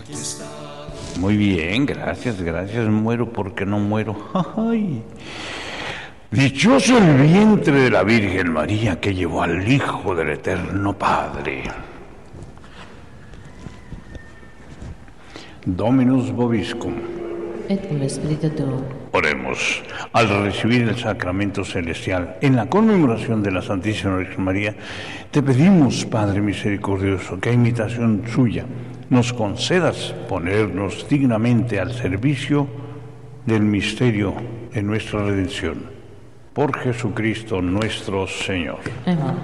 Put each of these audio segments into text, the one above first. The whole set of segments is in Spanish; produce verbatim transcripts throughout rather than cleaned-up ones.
Muy bien, gracias, gracias. Muero porque no muero. Ay. Dichoso el vientre de la Virgen María que llevó al Hijo del Eterno Padre. Dominus vobiscum. Et cum spiritu tuo. Oremos. Al recibir el sacramento celestial en la conmemoración de la Santísima Virgen María, te pedimos, Padre misericordioso, que a imitación suya nos concedas ponernos dignamente al servicio del misterio de nuestra redención. Por Jesucristo nuestro Señor. Amén.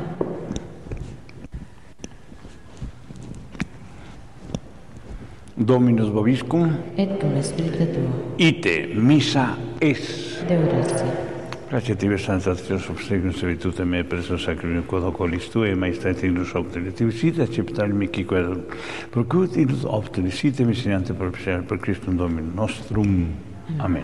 Dominus vobiscum. Et cum spiritu tuo. Ite missa es. De oratie. Grazie a te, Santa Tria, subsequum servitute me presso sacrum quod colis tue, maestate illus optile, sit acceptarmi qui quod procut illus optile, sit miseriante propitiare per Christum Dominum nostrum. Amen.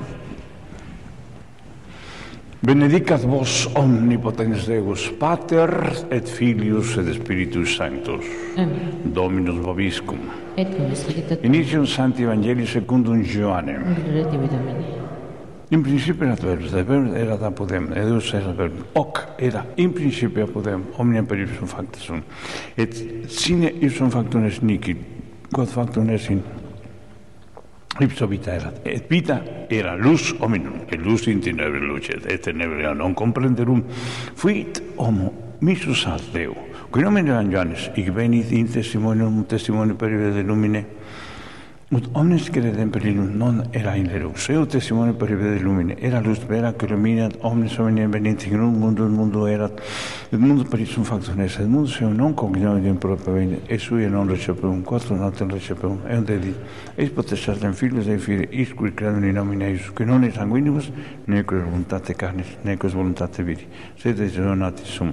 Benedicat vos omnipotens Deus, Pater et Filius et Spiritus Sanctus. Amen. Dominus vobiscum. Et cum spiritu tuo. Initium Sancti Evangelii secundum Ioannem. Gloria tibi Domine. In principio erat verbum, et verbum erat apodem, et Deus erat verbum. Hoc era in principio apodem, omnium per ipsum facta sunt. Et sine ipsum factum est nihil, quod factum est in ipso vita erat. Et vita era lux hominum, et lux in tenebra lucet, et tenebra non comprenderum. Fuit homo missus ad Deo, qui nomen Johannes, hic venit in testimonium, testimonium per de lumine, ut omnes credem per illum non era in lux, eo testimonium per de lumine, era lux vera que illuminat omnes homines venint in un mundo, il mundo erat, et mundo per ipsum factum est, et mundo seu non cognitum propria venit, et sui non receperum, quatro notem receperum, eum dedit, eis potestatem filius Dei fide, iscui credum in nomine Iesus, que non est sanguinibus, neque voluntate carnis, neque voluntate viri, sed donati sum.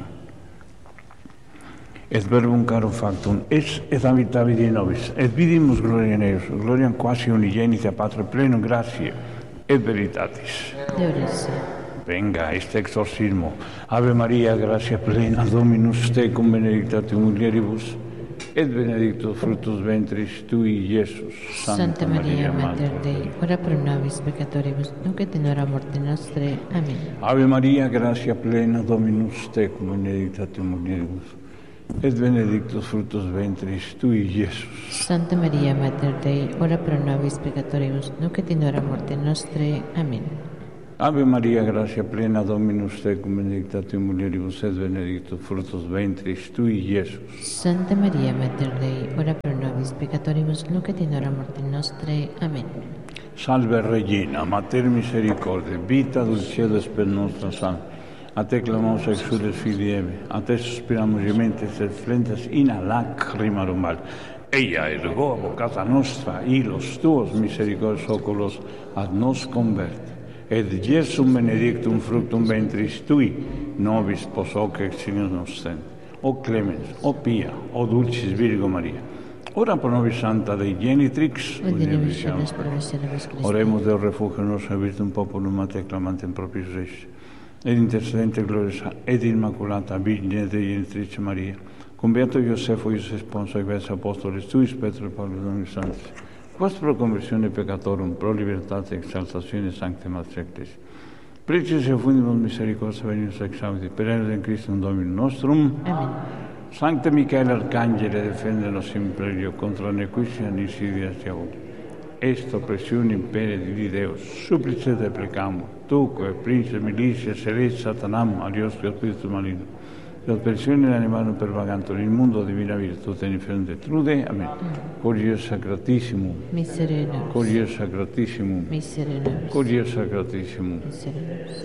Et verbum caro factum est et habitavit in nobis, et vidimus gloria in eius, gloriam quasi unigenita Patre plenum gratiae et veritatis. De oratie. Venga, este exorcismo. Ave Maria, gratia plena, Dominus tecum, benedicta tu mulieribus, et benedictus fructus ventris tui, Iesus. Santa Maria, Mater Dei, ora pro nobis peccatoribus, nunc et in hora morte nostre. Amen. Ave Maria, gratia plena, Dominus tecum, benedicta tu mulieribus, et benedictus fructus ventris tui, Iesus. Santa Maria, Mater Dei, ora pro nobis peccatoribus, nunc et in hora morte nostre. Amen. Ave Maria, gratia plena, Dominus tecum, benedicta tu mulieribus, et benedictus fructus ventris tui, Iesus. Santa Maria, Mater Dei, ora pro nobis peccatoribus, nunc et in hora morte nostre. Amen. Salve Regina, Mater misericordiae, vita dulcedo per nostra salve. A te clamamus exules Filii Eve, a te suspiramus gementes et flentes in lacrimarum vale. Ella ergo vocata nostra, ilos tuos misericordios oculos ad nos converte. Et Iesum benedictum fructum ventris tui, nobis pos hoc exilius nostent. O clemens, o pia, o dulcis Virgo Maria. Ora pro nobis Santa Dei Genitrix, Benedictiones promissionibus Christi. oremus Deo refugio nostro, virtum populum a te clamantem propitius eis. Ed intercedente gloriosa ed immaculata Virgine Dei Genitrice Maria, cum beato Iosefo, Ius esponso, et ves apostolis tuis, Petro et Paulus, Dominus Sanctis, quas pro conversione peccatorum, pro libertate exaltatione sancte Mater Ecclesiae. Preces et fundimus misericordia venimus exaudit, per eredem Christum Dominum nostrum. Amen. Sancte Michael Arcangele, defendenos in imperio contra nequitia insidias diaboli. Est oppressione impere di Deus, supplice te precamur, tu, que prince milicia, selet Satanam, alios que spiritus maligno, et oppressione animarum pervagantur in mundo divina virtute in inferno detrude. Amen. Cor sacratissimum, Miserere nobis. cor sacratissimum, Miserere nobis. cor sacratissimum. Miserere nobis.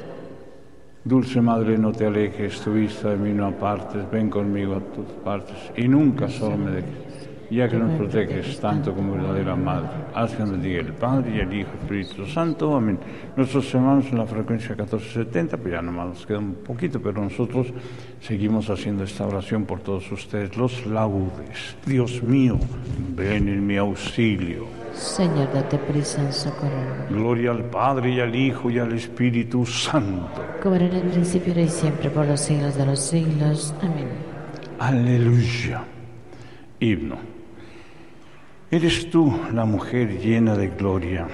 Dulce Madre, no te alejes, tu vista de mí no apartes, ven conmigo a tus partes, y nunca solo me dejes, ya que nos proteges tanto como verdadera Madre. Haz que nos bendiga el Padre y el Hijo y el Espíritu Santo. Amén. Nuestros hermanos en la frecuencia catorce setenta, pues ya nomás nos queda un poquito, pero nosotros seguimos haciendo esta oración por todos ustedes. Los laudes. Dios mío, ven en mi auxilio. Señor, date prisa en socorrerme. Gloria al Padre y al Hijo y al Espíritu Santo. Como era en el principio, ahora y siempre, por los siglos de los siglos. Amén. Aleluya. Himno. Eres tú la mujer llena de gloria.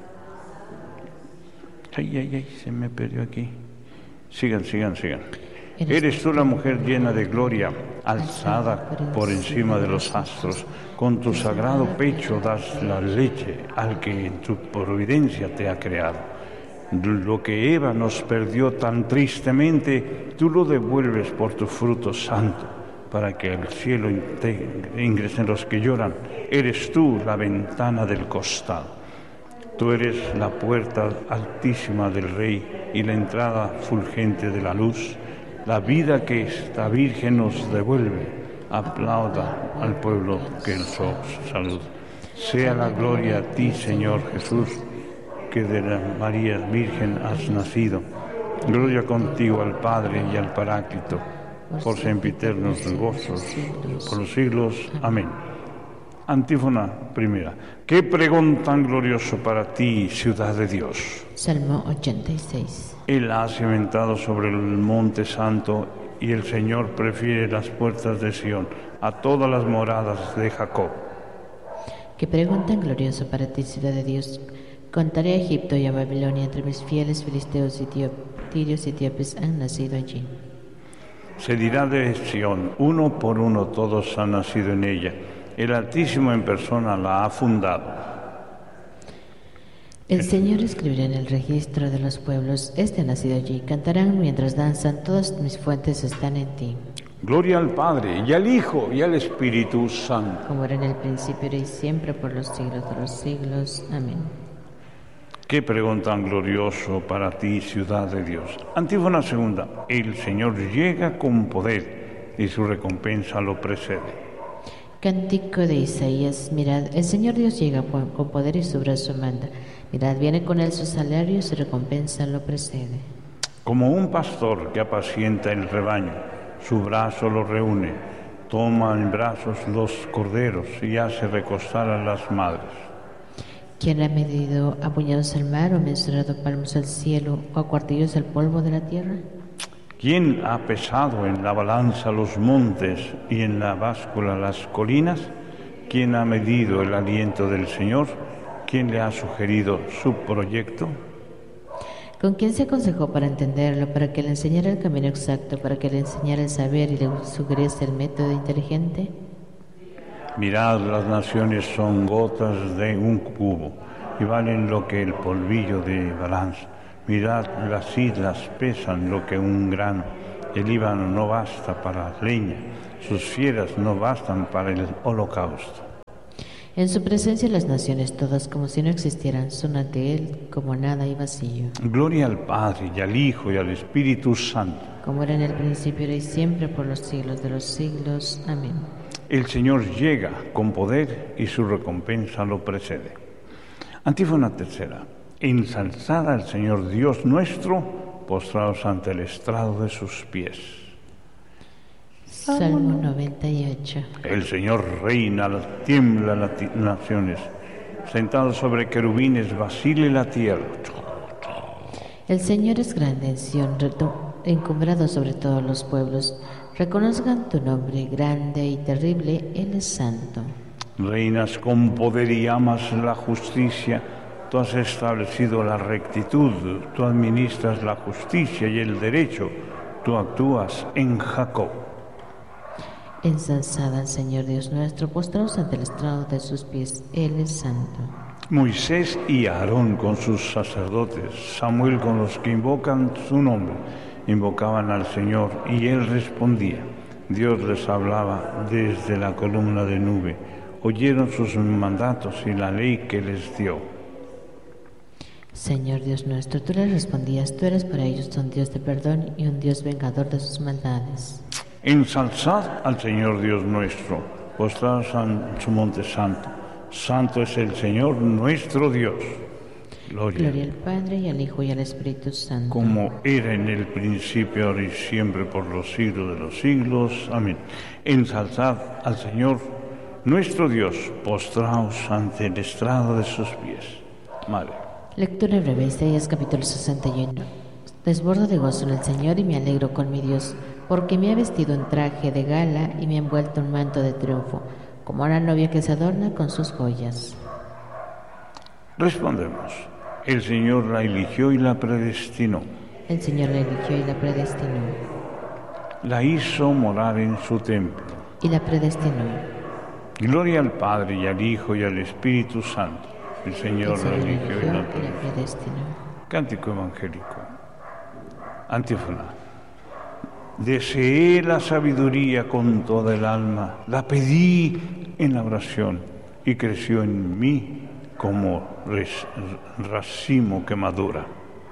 Ay, ay, ay, se me perdió aquí. Sigan, sigan, sigan. Eres tú la mujer llena de gloria, alzada por encima de los astros. Con tu sagrado pecho das la leche al que en tu providencia te ha creado. Lo que Eva nos perdió tan tristemente, tú lo devuelves por tu fruto santo, para que al cielo ingresen los que lloran. Eres tú la ventana del costado. Tú eres la puerta altísima del Rey y la entrada fulgente de la luz. La vida que esta Virgen nos devuelve. Aplauda al pueblo que nos saluda. Sea la gloria a ti, Señor Jesús, que de la María Virgen has nacido. Gloria contigo al Padre y al Paráclito, por sempiternos gozos, por los siglos. Amén. Antífona primera. ¿Qué pregón tan glorioso para ti, ciudad de Dios? Salmo ochenta y seis. Él ha cimentado sobre el monte santo y el Señor prefiere las puertas de Sión a todas las moradas de Jacob. Qué pregón tan glorioso para ti, ciudad de Dios. Contaré a Egipto y a Babilonia, entre mis fieles filisteos y tirios y etíopes han nacido allí. Se dirá de Sión, uno por uno todos han nacido en ella. El Altísimo en persona la ha fundado. El Señor escribirá en el registro de los pueblos, este ha nacido allí. Cantarán mientras danzan, todas mis fuentes están en ti. Gloria al Padre, y al Hijo, y al Espíritu Santo. Como era en el principio, y siempre, por los siglos de los siglos. Amén. Qué pregón tan glorioso para ti, ciudad de Dios. Antífona segunda. El Señor llega con poder, y su recompensa lo precede. Cántico de Isaías. Mirad, el Señor Dios llega con poder y su brazo manda. Mirad, viene con él su salario y su recompensa lo precede. Como un pastor que apacienta el rebaño, su brazo lo reúne, toma en brazos los corderos y hace recostar a las madres. ¿Quién ha medido a puñados el mar o mensurado palmos al cielo o a cuartillos el polvo de la tierra? ¿Quién ha pesado en la balanza los montes y en la báscula las colinas? ¿Quién ha medido el aliento del Señor? ¿Quién le ha sugerido su proyecto? ¿Con quién se aconsejó para entenderlo, para que le enseñara el camino exacto, para que le enseñara el saber y le sugiriese el método inteligente? Mirad, las naciones son gotas de un cubo y valen lo que el polvillo de balanza. Mirad, las islas pesan lo que un grano. El Líbano no basta para leña, sus fieras no bastan para el holocausto. En su presencia las naciones todas, como si no existieran, son ante él como nada y vacío. Gloria al Padre, y al Hijo, y al Espíritu Santo. Como era en el principio, ahora y siempre, por los siglos de los siglos. Amén. El Señor llega con poder y su recompensa lo precede. Antífona tercera. Ensalzad al Señor Dios nuestro, postrados ante el estrado de sus pies. Salmo noventa y ocho. El Señor reina, tiembla las naciones. Sentado sobre querubines, vacile la tierra. El Señor es grande en Sión, encumbrado sobre todos los pueblos. Reconozcan tu nombre, grande y terrible, Él es santo. Reinas con poder y amas la justicia. Tú has establecido la rectitud, tú administras la justicia y el derecho, tú actúas en Jacob. Ensalzad al Señor Dios nuestro, postrados ante el estrado de sus pies, Él es santo. Moisés y Aarón con sus sacerdotes, Samuel con los que invocan su nombre, invocaban al Señor y Él respondía. Dios les hablaba desde la columna de nube, oyeron sus mandatos y la ley que les dio. Señor Dios nuestro, tú les respondías, tú eres para ellos un Dios de perdón y un Dios vengador de sus maldades. Ensalzad al Señor Dios nuestro, postrados en su monte santo. Santo es el Señor nuestro Dios. Gloria. Gloria al Padre y al Hijo y al Espíritu Santo. Como era en el principio, ahora y siempre, por los siglos de los siglos. Amén. Ensalzad al Señor nuestro Dios, postrados ante el estrado de sus pies. Madre. Lectura breve, Isaías capítulo sesenta y uno. Desbordo de gozo en el Señor y me alegro con mi Dios, porque me ha vestido en traje de gala y me ha envuelto en manto de triunfo, como una novia que se adorna con sus joyas. Respondemos, el Señor la eligió y la predestinó. El Señor la eligió y la predestinó. La hizo morar en su templo. Y la predestinó. Gloria al Padre y al Hijo y al Espíritu Santo. El Señor la eligió y la predestinó. Cántico evangélico. Antífona. Deseé la sabiduría con toda el alma, la pedí en la oración y creció en mí como racimo que madura.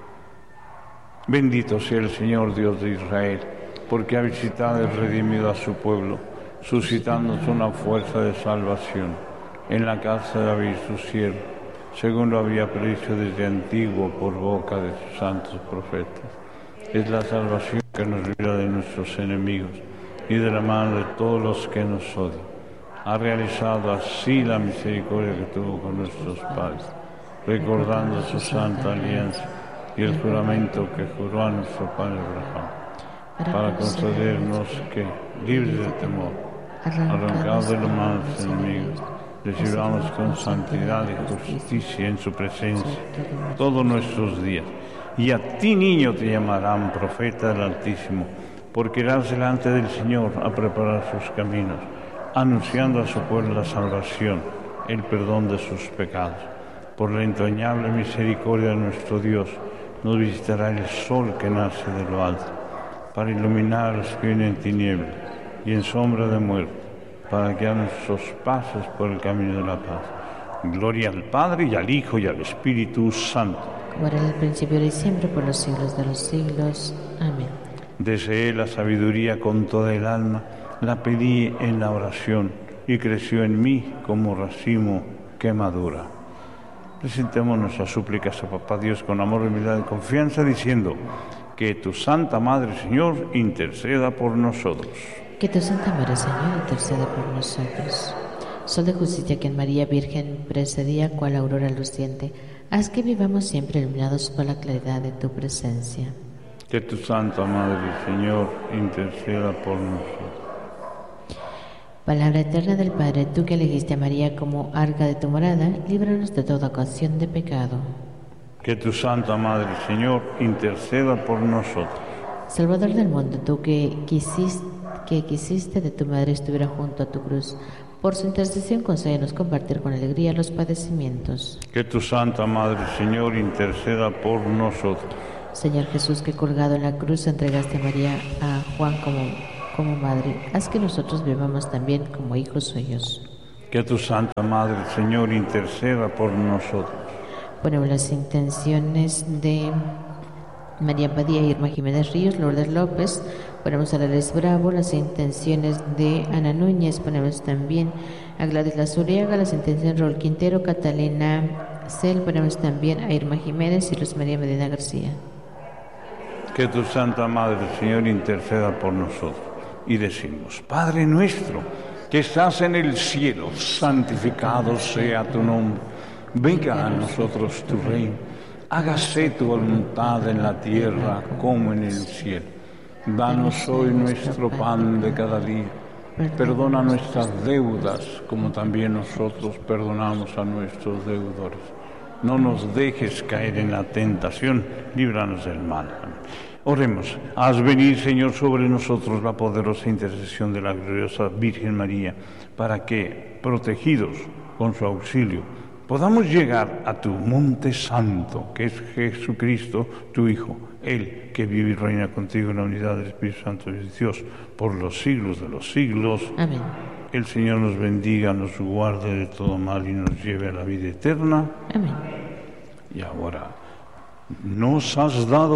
Bendito sea el Señor Dios de Israel, porque ha visitado y redimido a su pueblo, suscitándonos una fuerza de salvación en la casa de David su siervo, según lo había predicho desde antiguo por boca de sus santos profetas. Es la salvación que nos libra de nuestros enemigos y de la mano de todos los que nos odian. Ha realizado así la misericordia que tuvo con nuestros padres, recordando su santa alianza y el juramento que juró a nuestro padre Abraham, para concedernos que, libres de temor, arrancados de los malos enemigos, recibamos con santidad y justicia en su presencia todos nuestros días. Y a ti, niño, te llamarán profeta del Altísimo, porque irás delante del Señor a preparar sus caminos, anunciando a su pueblo la salvación, el perdón de sus pecados. Por la entrañable misericordia de nuestro Dios, nos visitará el sol que nace de lo alto, para iluminar a los que viven en tinieblas y en sombra de muerte, para guiar nuestros pasos por el camino de la paz. Gloria al Padre, y al Hijo, y al Espíritu Santo. Como era en el principio, ahora y siempre, por los siglos de los siglos. Amén. Deseé la sabiduría con toda el alma, la pedí en la oración, y creció en mí como racimo que madura. Presentemos nuestras súplicas a Papá Dios con amor, humildad y confianza, diciendo: que tu Santa Madre, Señor, interceda por nosotros. Que tu Santa Madre, Señor, interceda por nosotros. Sol de justicia que en María Virgen precedía cual aurora luciente, haz que vivamos siempre iluminados por la claridad de tu presencia. Que tu Santa Madre, Señor, interceda por nosotros. Palabra eterna del Padre, tú que elegiste a María como arca de tu morada, líbranos de toda ocasión de pecado. Que tu Santa Madre, Señor, interceda por nosotros. Salvador del mundo, tú que quisiste, que quisiste de tu Madre estuviera junto a tu cruz, por su intercesión concédenos compartir con alegría los padecimientos. Que tu Santa Madre, Señor, interceda por nosotros. Señor Jesús, que colgado en la cruz entregaste a María, a Juan como, como madre, haz que nosotros vivamos también como hijos suyos. Que tu Santa Madre, Señor, interceda por nosotros. Ponemos las intenciones de María Padilla, Irma Jiménez Ríos, Lourdes López. Ponemos a Lares Bravo, las intenciones de Ana Núñez. Ponemos también a Gladys Lazuriaga, las intenciones de Raúl Quintero, Catalina Cel. Ponemos también a Irma Jiménez y Luz María Medina García. Que tu Santa Madre, Señor, interceda por nosotros. Y decimos: Padre nuestro, que estás en el cielo, santificado sea tu nombre. Venga a nosotros tu reino. Hágase tu voluntad en la tierra como en el cielo. Danos hoy nuestro pan de cada día. Perdona nuestras deudas, como también nosotros perdonamos a nuestros deudores. No nos dejes caer en la tentación, líbranos del mal. Oremos. Haz venir, Señor, sobre nosotros la poderosa intercesión de la gloriosa Virgen María, para que, protegidos con su auxilio, podamos llegar a tu monte santo, que es Jesucristo, tu Hijo, Él que vive y reina contigo en la unidad del Espíritu Santo de Dios, por los siglos de los siglos. Amén. El Señor nos bendiga, nos guarde de todo mal y nos lleve a la vida eterna. Amén. Y ahora, nos has dado